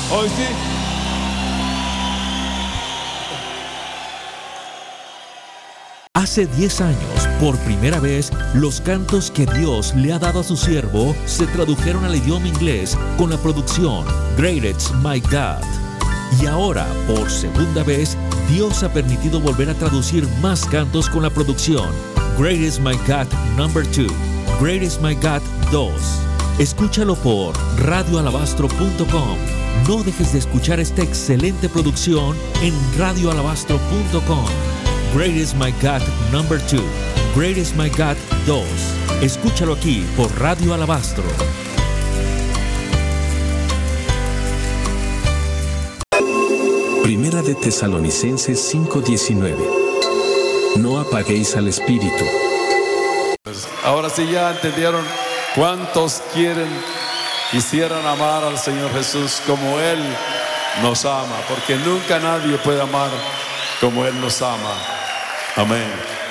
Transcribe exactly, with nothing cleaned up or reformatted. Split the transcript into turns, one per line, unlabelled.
Hoy sí.
Hace diez años, por primera vez, los cantos que Dios le ha dado a su siervo se tradujeron al idioma inglés con la producción Great is My God. Y ahora, por segunda vez, Dios ha permitido volver a traducir más cantos con la producción Great is My God number two, Great is My God dos. Escúchalo por radio alabastro punto com. No dejes de escuchar esta excelente producción en radio alabastro punto com. Great is My God number two, Great is My God dos. Escúchalo aquí por Radio Alabastro.
Primera de Tesalonicenses cinco diecinueve. No apaguéis al espíritu.
Ahora sí ya entendieron cuántos quieren, quisieran amar al Señor Jesús como Él nos ama, porque nunca nadie puede amar como Él nos ama. Amén.